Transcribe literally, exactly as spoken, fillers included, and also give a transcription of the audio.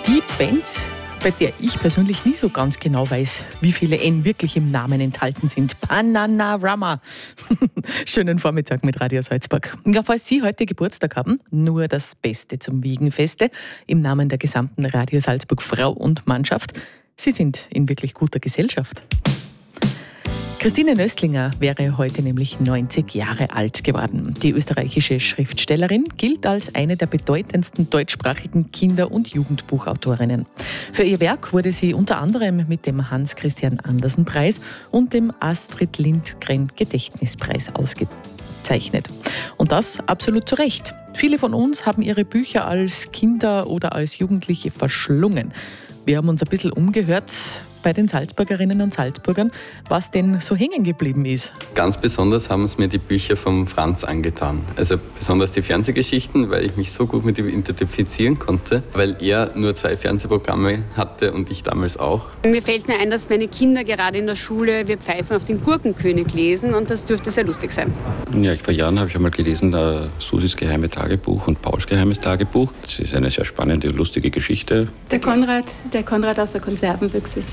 Die Band, bei der ich persönlich nie so ganz genau weiß, wie viele N wirklich im Namen enthalten sind. Bananarama. Schönen Vormittag mit Radio Salzburg. Ja, falls Sie heute Geburtstag haben, nur das Beste zum Wiegenfeste im Namen der gesamten Radio Salzburg Frau und Mannschaft. Sie sind in wirklich guter Gesellschaft. Christine Nöstlinger wäre heute nämlich neunzig Jahre alt geworden. Die österreichische Schriftstellerin gilt als eine der bedeutendsten deutschsprachigen Kinder- und Jugendbuchautorinnen. Für ihr Werk wurde sie unter anderem mit dem Hans-Christian-Andersen-Preis und dem Astrid Lindgren-Gedächtnispreis ausgezeichnet. Und das absolut zu Recht. Viele von uns haben ihre Bücher als Kinder oder als Jugendliche verschlungen. Wir haben uns ein bisschen umgehört bei den Salzburgerinnen und Salzburgern, was denn so hängen geblieben ist. Ganz besonders haben es mir die Bücher von Franz angetan. Also besonders die Fernsehgeschichten, weil ich mich so gut mit ihm identifizieren konnte, weil er nur zwei Fernsehprogramme hatte und ich damals auch. Mir fällt mir ein, dass meine Kinder gerade in der Schule Wir pfeifen auf den Gurkenkönig lesen und das dürfte sehr lustig sein. Ja, vor Jahren habe ich einmal gelesen, uh, Susis geheime Tagebuch und Pauls geheimes Tagebuch. Das ist eine sehr spannende, lustige Geschichte. Der Konrad, der Konrad aus der Konservenbüchse ist